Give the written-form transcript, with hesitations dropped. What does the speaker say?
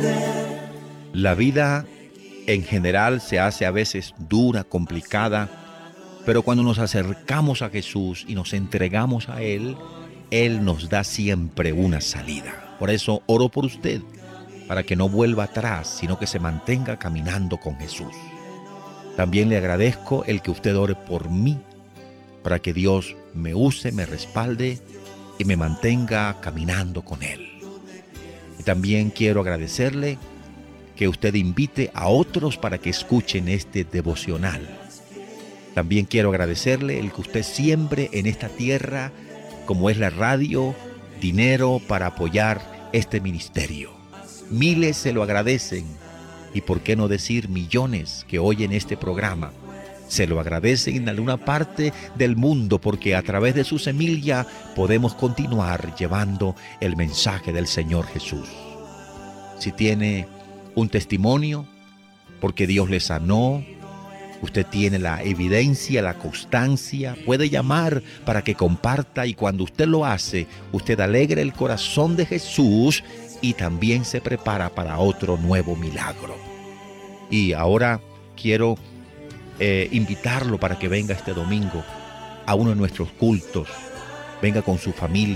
La vida en general se hace a veces dura, complicada, pero cuando nos acercamos a Jesús y nos entregamos a Él, Él nos da siempre una salida. Por eso oro por usted, para que no vuelva atrás, sino que se mantenga caminando con Jesús. También le agradezco el que usted ore por mí, para que Dios me use, me respalde y me mantenga caminando con Él. Y también quiero agradecerle que usted invite a otros para que escuchen este devocional. También quiero agradecerle el que usted siembre en esta tierra, como es la radio, dinero para apoyar este ministerio. Miles se lo agradecen, y por qué no decir millones que oyen este programa. Se lo agradecen en alguna parte del mundo, porque a través de su semilla podemos continuar llevando el mensaje del Señor Jesús. Si tiene un testimonio, porque Dios le sanó, usted tiene la evidencia, la constancia, puede llamar para que comparta, y cuando usted lo hace, usted alegra el corazón de Jesús y también se prepara para otro nuevo milagro. Y ahora quiero invitarlo para que venga este domingo a uno de nuestros cultos. Venga con su familia.